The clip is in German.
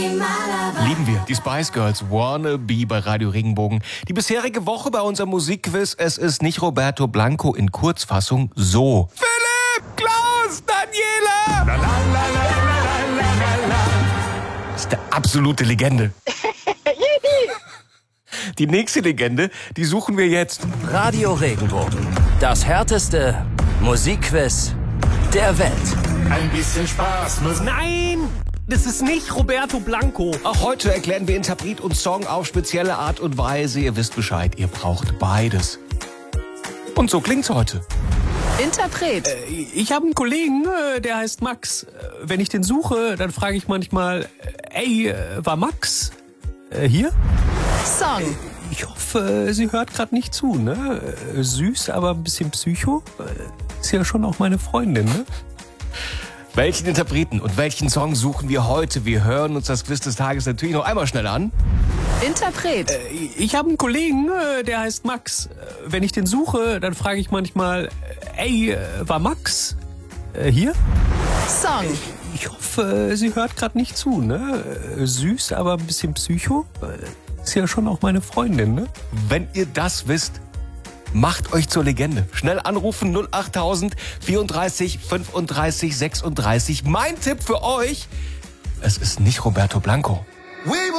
Lieben wir, die Spice Girls, Wanna Be bei Radio Regenbogen. Die bisherige Woche bei unserem Musikquiz, es ist nicht Roberto Blanco, in Kurzfassung so. Philipp, Klaus, Daniela! La, la, la, la, la, la, la. Das ist eine absolute Legende. Die nächste Legende, die suchen wir jetzt. Radio Regenbogen, das härteste Musikquiz der Welt. Ein bisschen Spaß muss. Nein, das ist nicht Roberto Blanco. Auch heute erklären wir Interpret und Song auf spezielle Art und Weise. Ihr wisst Bescheid, ihr braucht beides. Und so klingt's heute. Interpret. Ich habe einen Kollegen, der heißt Max. Wenn ich den suche, dann frage ich manchmal, ey, war Max hier? Song. Ich hoffe, sie hört gerade nicht zu, ne? Süß, aber ein bisschen Psycho. Ist ja schon auch meine Freundin, ne? Welchen Interpreten und welchen Song suchen wir heute? Wir hören uns das Quiz des Tages natürlich noch einmal schnell an. Interpret. Ich habe einen Kollegen, der heißt Max. Wenn ich den suche, dann frage ich manchmal, ey, war Max hier? Song. Ich hoffe, sie hört gerade nicht zu, ne? Süß, aber ein bisschen Psycho. Ist ja schon auch meine Freundin, ne? Wenn ihr das wisst, macht euch zur Legende. Schnell anrufen 08000 34 35 36. Mein Tipp für euch, es ist nicht Roberto Blanco. We will